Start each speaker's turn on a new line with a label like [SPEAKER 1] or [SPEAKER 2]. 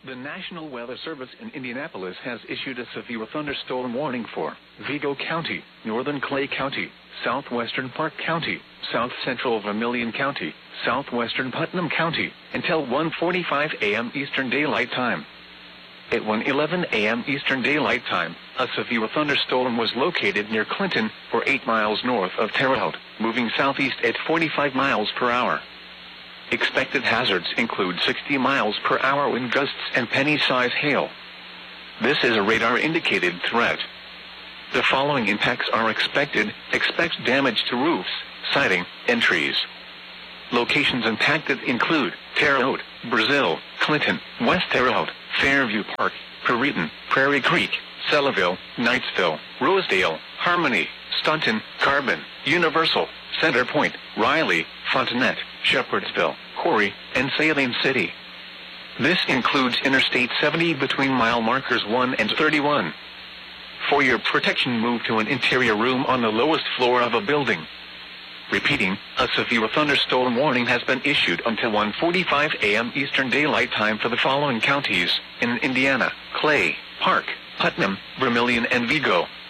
[SPEAKER 1] The National Weather Service in Indianapolis has issued a severe thunderstorm warning for Vigo County, northern Clay County, southwestern Park County, south central Vermilion County, southwestern Putnam County, until 1:45 a.m. Eastern Daylight Time. At 1:11 a.m. Eastern Daylight Time, a severe thunderstorm was located near Clinton, or 8 miles north of Terre Haute, moving southeast at 45 miles per hour. Expected hazards include 60 miles per hour wind gusts and penny-size hail. This is a radar-indicated threat. The following impacts are expected. Expect damage to roofs, siding, and trees. Locations impacted include Terre Haute, Brazil, Clinton, West Terre Haute, Fairview Park, Perryton, Prairie Creek, Sellaville, Knightsville, Rosedale, Harmony, Staunton, Carbon, Universal, Center Point, Riley, Fontenette, Shepherdsville, Corry, and Saline City. This includes Interstate 70 between mile markers 1 and 31. For your protection, move to an interior room on the lowest floor of a building. Repeating, a severe thunderstorm warning has been issued until 1:45 a.m. Eastern Daylight Time for the following counties in Indiana: Clay, Park, Putnam, Vermilion, and Vigo.